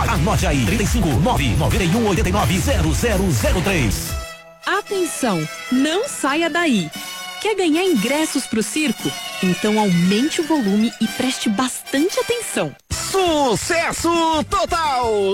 Anote aí, 35991890003. Atenção, não saia daí. Quer ganhar ingressos pro circo? Então aumente o volume e preste bastante atenção. Sucesso total!